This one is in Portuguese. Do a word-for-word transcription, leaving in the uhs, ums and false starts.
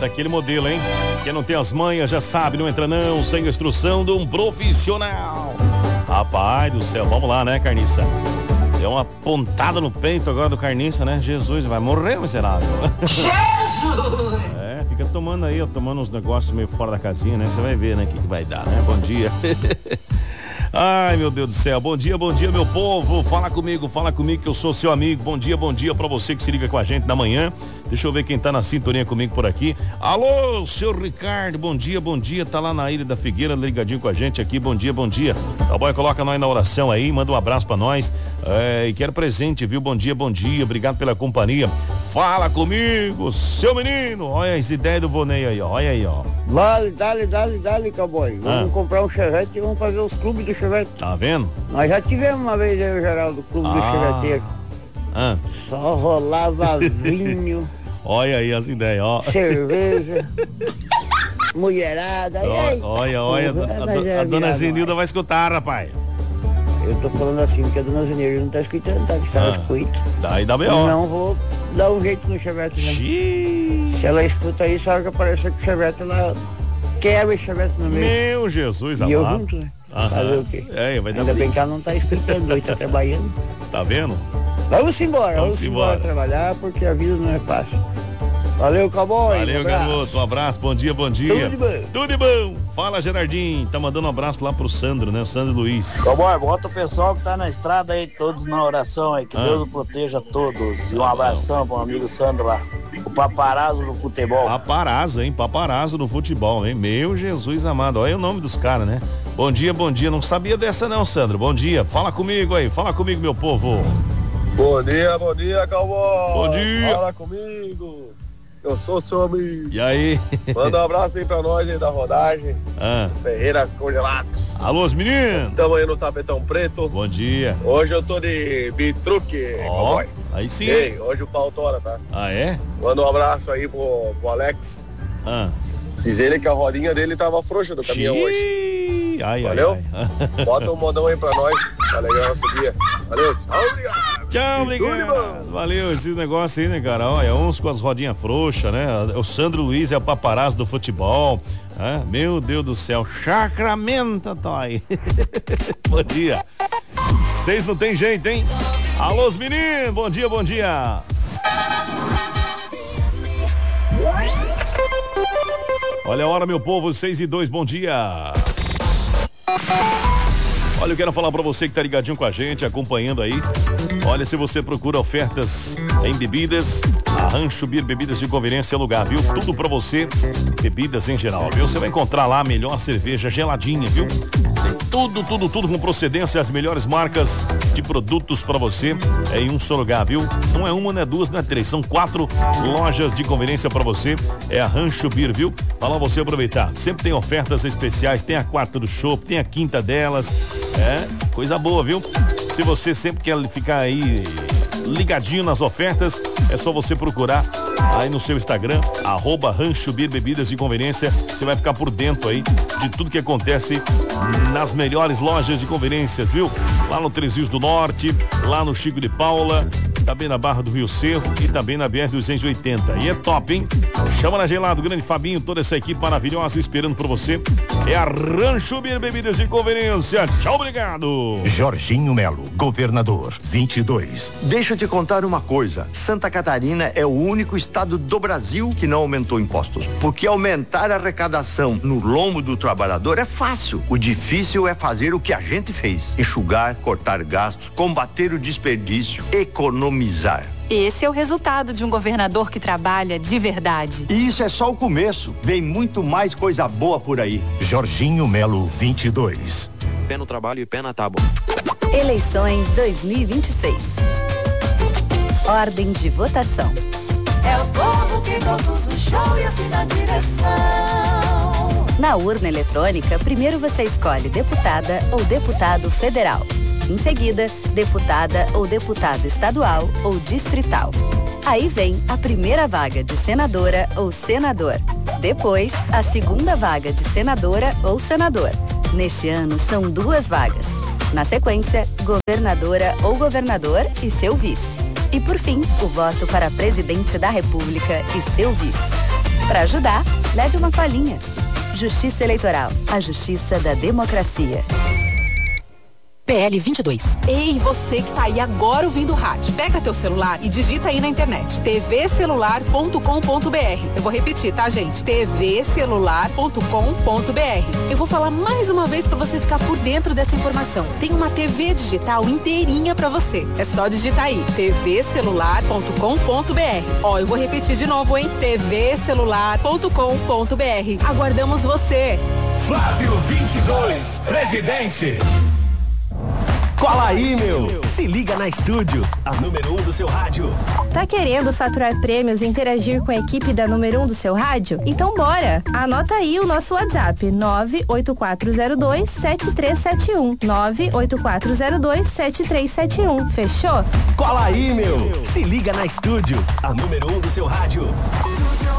daquele modelo, hein? Quem não tem as manhas já sabe, não entra não, sem a instrução de um profissional. Rapaz do céu, vamos lá, né, Carniça? Deu uma pontada no peito agora do Carniça, né? Jesus, vai morrer, miserável. Jesus! É, fica tomando aí, ó, tomando uns negócios meio fora da casinha, né? Você vai ver, né, o que, que vai dar, né? Bom dia. Ai, meu Deus do céu, bom dia, bom dia, meu povo, fala comigo, fala comigo que eu sou seu amigo, bom dia, bom dia pra você que se liga com a gente da manhã. Deixa eu ver quem tá na sintonia comigo por aqui. Alô, seu Ricardo, bom dia, bom dia, tá lá na Ilha da Figueira, ligadinho com a gente aqui, bom dia, bom dia. Tá bom, coloca nós na oração aí, manda um abraço pra nós, é, e quero presente, viu, bom dia, bom dia, obrigado pela companhia. Fala comigo, seu menino, olha as ideias do Vonei aí, ó, olha aí, ó. Dale, dale, dale, dale, cowboy. Vamos ah. comprar um Chevette e vamos fazer os clubes do Chevette. Tá vendo? Nós já tivemos uma vez aí o Geraldo, do clube ah. do Chevette. Ah. Só rolava vinho. Olha aí as ideias, ó. Cerveja. Mulherada. Olha, olha, olha. A, a, a dona Zenilda vai escutar, rapaz. Eu tô falando assim, porque a dona Zenilda não tá escutando, tá de férias com isso. Daí dá melhor. Não vou dar um jeito no Chevette, não. Xiii. Se ela escuta isso, a hora que aparecer com o Chevette, ela quebra o Chevette no meio. Meu Jesus, amado. E eu junto, né? Aham. Fazer o quê? É, vai dar Ainda bem que ela não tá escutando, hoje tá trabalhando. Tá vendo? Vamos embora, vamos, vamos embora. embora trabalhar, porque a vida não é fácil. Valeu, cowboy. Valeu, um garoto. Um abraço, bom dia, bom dia. Tudo de bom. Tudo de bom. Fala, Gerardinho. Tá mandando um abraço lá pro Sandro, né? O Sandro Luiz. Cowboy, bota o pessoal que tá na estrada aí, todos na oração aí, que ah. Deus o proteja a todos. E um abração pro amigo Sandro lá. O paparazzo no futebol. Paparazzo, hein? Paparazzo no futebol, hein? Meu Jesus amado. Olha o nome dos caras, né? Bom dia, bom dia. Não sabia dessa não, Sandro. Bom dia. Fala comigo aí. Fala comigo, meu povo. Bom dia, bom dia, cowboy. Bom dia. Fala comigo. Eu sou seu amigo. E aí? Manda um abraço aí pra nós aí da rodagem. Ah. Ferreira Congelados. Alô, os meninos. Estamos aí no tapetão preto. Bom dia. Hoje eu tô de bitruque, oh, cowboy. Aí sim. Ei, hoje o pau tora, tá? Ah, é? Manda um abraço aí pro, pro Alex. Ah. Diz ele que a rodinha dele tava frouxa do caminhão Xiii. hoje. Ai, Valeu? Ai, ai. Bota um modão aí pra nós. Tá legal esse dia. Valeu. Tchau, obrigado. Tchau, obrigado. Valeu, esses negócios aí, né, cara? Olha, uns com as rodinhas frouxas, né? O Sandro Luiz é o paparazzo do futebol. É? Meu Deus do céu. Sacramento, Toy. Bom dia. Vocês não tem jeito, hein? Alô, os meninos. Bom dia, bom dia. Olha a hora, meu povo, seis e dois, bom dia. Olha, eu quero falar pra você que tá ligadinho com a gente, acompanhando aí. Olha, se você procura ofertas em bebidas, a Rancho Beer Bebidas de Conveniência é lugar, viu? Tudo pra você, bebidas em geral, viu? Você vai encontrar lá a melhor cerveja geladinha, viu? Tem tudo, tudo, tudo com procedência, as melhores marcas de produtos pra você é em um só lugar, viu? Não é uma, não é duas, não é três, são quatro lojas de conveniência pra você, é a Rancho Beer, viu? Pra lá você aproveitar, sempre tem ofertas especiais, tem a quarta do chopp, tem a quinta delas, é, coisa boa, viu? Se você sempre quer ficar aí ligadinho nas ofertas, é só você procurar aí no seu Instagram, arroba Rancho Beer Bebidas de Conveniência. Você vai ficar por dentro aí de tudo que acontece nas melhores lojas de conveniências, viu? Lá no Três Rios do Norte, lá no Chico de Paula, também na Barra do Rio Cerro e também na B R duzentos e oitenta. E é top, hein? Chama na gelado, grande Fabinho, toda essa equipe maravilhosa esperando por você. É a Rancho Beer Bebidas de Conveniência. Tchau, obrigado. Jorginho Melo, governador, vinte e dois. Deixa eu te contar uma coisa. Santa Catarina é o único estado do Brasil que não aumentou impostos. Porque aumentar a arrecadação no lombo do trabalhador é fácil. O difícil é fazer o que a gente fez. Enxugar, cortar gastos, combater o desperdício, economizar. Esse é o resultado de um governador que trabalha de verdade. E isso é só o começo. Vem muito mais coisa boa por aí. Jorginho Melo, vinte e dois. Fé no trabalho e pé na tábua. Eleições dois mil e vinte e seis. Ordem de votação. É o povo que produz o show e assina a direção. Na urna eletrônica, primeiro você escolhe deputada ou deputado federal. Em seguida, deputada ou deputado estadual ou distrital. Aí vem a primeira vaga de senadora ou senador. Depois, a segunda vaga de senadora ou senador. Neste ano, são duas vagas. Na sequência, governadora ou governador e seu vice. E por fim, o voto para presidente da República e seu vice. Para ajudar, leve uma colinha. Justiça Eleitoral, a justiça da democracia. P L vinte e dois. Ei, você que tá aí agora ouvindo o rádio, pega teu celular e digita aí na internet t v celular ponto com ponto b r. Eu vou repetir, tá, gente? t v celular ponto com ponto b r. Eu vou falar mais uma vez para você ficar por dentro dessa informação. Tem uma T V digital inteirinha para você. É só digitar aí t v celular ponto com ponto b r. Ó, eu vou repetir de novo, hein? t v celular ponto com ponto b r. Aguardamos você. Flávio vinte e dois, presidente. Cola aí, meu! Se liga na Estúdio, a número um do seu rádio. Tá querendo faturar prêmios e interagir com a equipe da número um do seu rádio? Então bora! Anota aí o nosso WhatsApp, nove oito quatro zero dois sete três sete um. nove oito quatro zero dois sete três sete um. Fechou? Cola aí, meu! Se liga na Estúdio, a número um do seu rádio.